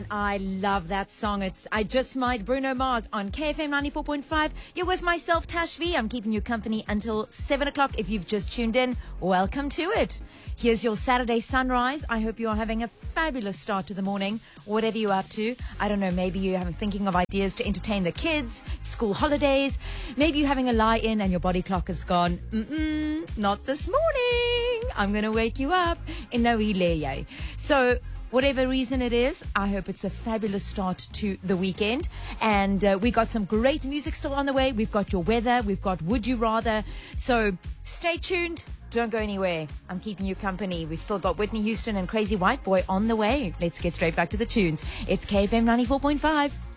I love that song. It's I Just Might, Bruno Mars on KFM 94.5. You're with myself, Tash V. I'm keeping you company until 7 o'clock. If you've just tuned in, welcome to it. Here's your Saturday sunrise. I hope you are having a fabulous start to the morning, whatever you're up to. I don't know, maybe you're thinking of ideas to entertain the kids, school holidays. Maybe you're having a lie-in and your body clock has gone, not this morning. I'm going to wake you up in no hileye. So whatever reason it is, I hope it's a fabulous start to the weekend. And we got some great music still on the way. We've got your weather. We've got Would You Rather. So stay tuned. Don't go anywhere. I'm keeping you company. We've still got Whitney Houston and Crazy White Boy on the way. Let's get straight back to the tunes. It's KFM 94.5.